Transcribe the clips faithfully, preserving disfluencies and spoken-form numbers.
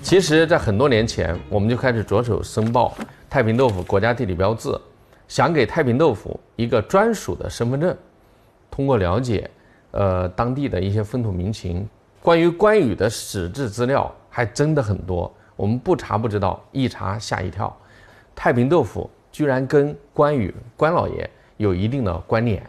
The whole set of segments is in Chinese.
其实，在很多年前，我们就开始着手申报太平豆腐国家地理标志，想给太平豆腐一个专属的身份证。通过了解，呃，当地的一些风土民情，关于关羽的史志资料还真的很多，我们不查不知道，一查吓一跳。太平豆腐居然跟关羽关老爷有一定的关联。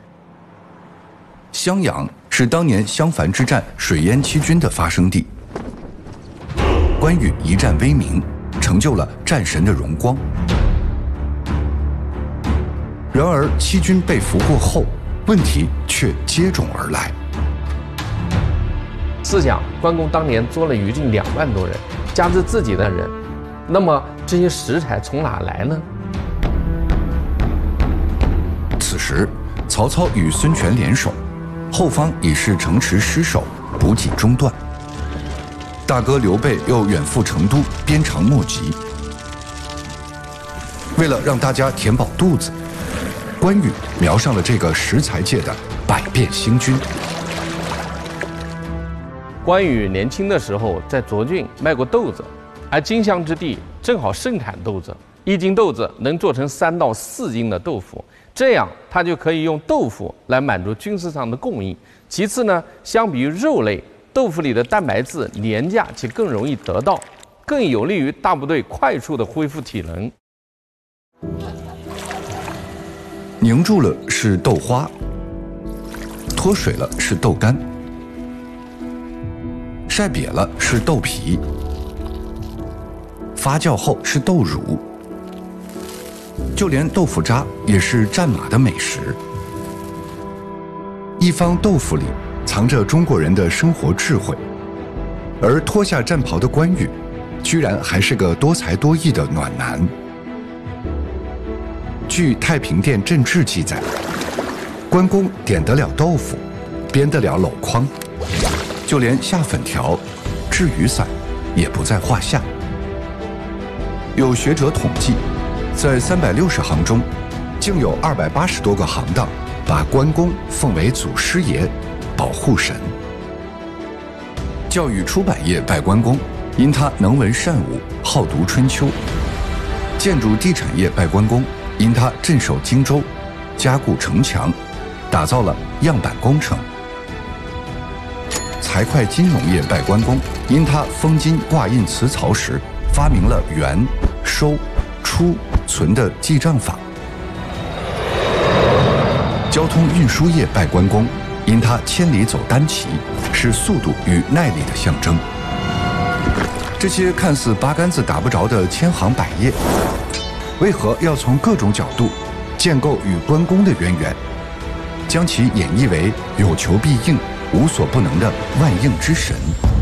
襄阳是当年襄樊之战水淹七军的发生地。关羽一战威名，成就了战神的荣光。然而七军被俘过后，问题却接踵而来。 试想，关公当年捉了余郡两万多人，加之自己的人，那么这些食材从哪来呢？ 此时，曹操与孙权联手，后方已是城池失守，补给中断。大哥刘备又远赴成都，鞭长莫及。为了让大家填饱肚子，关羽瞄上了这个食材界的百变星君。 关羽年轻的时候在涿郡卖过豆子，而荆襄之地正好盛产豆子，一斤豆子能做成三到四斤的豆腐，这样他就可以用豆腐来满足军事上的供应。其次呢，相比于肉类，豆腐里的蛋白质廉价且更容易得到，更有利于大部队快速的恢复体能。 凝住了是豆花，脱水了是豆干，晒瘪了是豆皮，发酵后是豆乳，就连豆腐渣也是战马的美食。一方豆腐里藏着中国人的生活智慧，而脱下战袍的关羽，居然还是个多才多艺的暖男。据《太平殿镇志》记载，关公点得了豆腐，编得了篓筐，就连下粉条、制雨伞也不在话下。有学者统计，在三百六十行中，竟有二百八十多个行当把关公奉为祖师爷、保护神。教育出版业拜关公，因他能文善武，好读春秋；建筑地产业拜关公，因他镇守荆州，加固城墙，打造了样板工程；财会金融业拜关公，因他封金挂印辞曹时发明了元、收、出、存的记账法；交通运输业拜关公，因他千里走单骑，是速度与耐力的象征。这些看似八竿子打不着的千行百业，为何要从各种角度建构与关公的渊源，将其演绎为有求必应、无所不能的万应之神？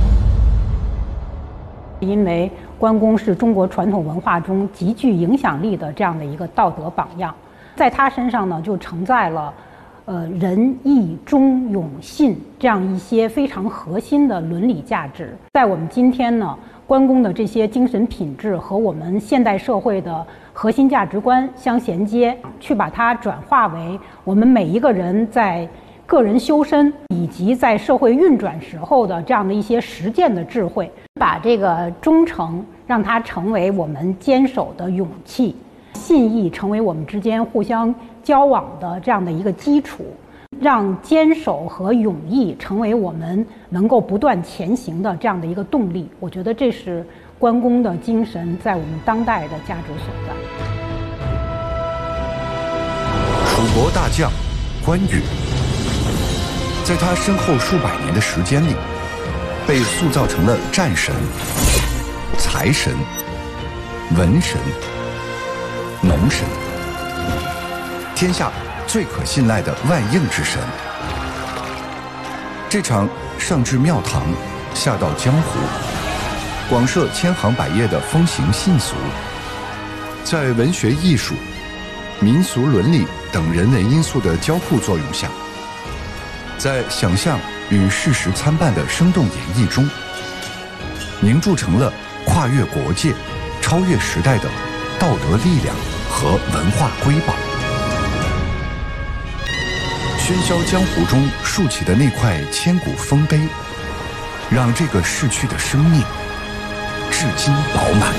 因为关公是中国传统文化中极具影响力的这样的一个道德榜样，在他身上呢，就承载了呃仁义忠勇信这样一些非常核心的伦理价值。在我们今天呢，关公的这些精神品质和我们现代社会的核心价值观相衔接，去把它转化为我们每一个人在个人修身以及在社会运转时候的这样的一些实践的智慧，把这个忠诚让它成为我们坚守的勇气，信义成为我们之间互相交往的这样的一个基础，让坚守和勇毅成为我们能够不断前行的这样的一个动力。我觉得这是关公的精神在我们当代的价值所在。 楚国大将关羽，在他身后数百年的时间里，被塑造成了战神、财神、文神、农神，天下最可信赖的万应之神。这场上至庙堂，下到江湖，广涉千行百业的风行信俗，在文学艺术、民俗伦理等人文因素的交互作用下，在想象与事实参半的生动演绎中，凝铸成了跨越国界、超越时代的道德力量和文化瑰宝。喧嚣江湖中竖起的那块千古丰碑，让这个逝去的生命至今饱满。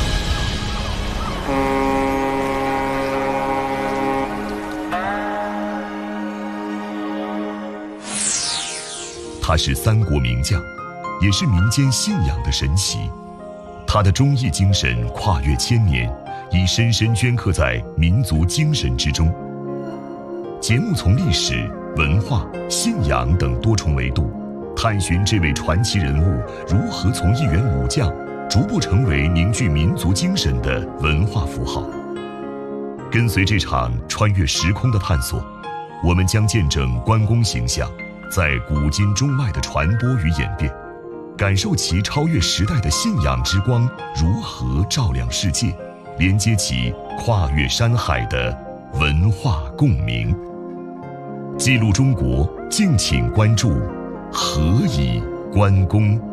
他是三国名将，也是民间信仰的神奇。他的忠义精神跨越千年，已深深镌刻在民族精神之中。节目从历史、文化、信仰等多重维度，探寻这位传奇人物如何从一员武将逐步成为凝聚民族精神的文化符号。跟随这场穿越时空的探索，我们将见证关公形象在古今中外的传播与演变，感受其超越时代的信仰之光如何照亮世界，连接起跨越山海的文化共鸣。记录中国，敬请关注何以关公。